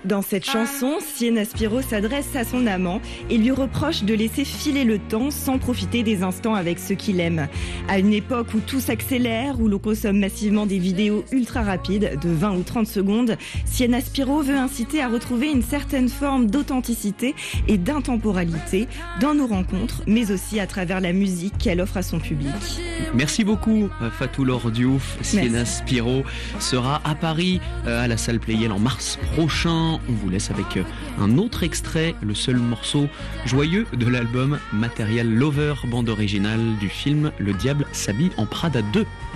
Dans cette chanson, Sienna Spiro s'adresse à son amant et lui reproche de laisser filer le temps sans profiter des instants avec ceux qu'il aime. À une époque où tout s'accélère, où l'on consomme massivement des vidéos ultra rapides de 20 ou 30 secondes, Sienna Spiro veut inciter à retrouver une certaine forme d'authenticité et d'intemporalité dans nos rencontres, mais aussi à travers la musique qu'elle offre à son public. Merci beaucoup Fatou Laure Diouf. Sienna Spiro sera à Paris à la salle Playel en mars prochain. On vous laisse avec un autre extrait, le seul morceau joyeux de l'album Material Lover, bande originale du film Le Diable s'habille en Prada 2.